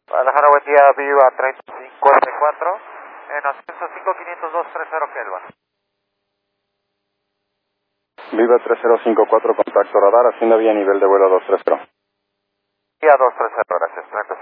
Guadalajara, buen día, Viva 3544, en ascenso 550230 Kelva. Viva 3054, contacto radar, haciendo vía nivel de vuelo 230. Vía 230, gracias, 30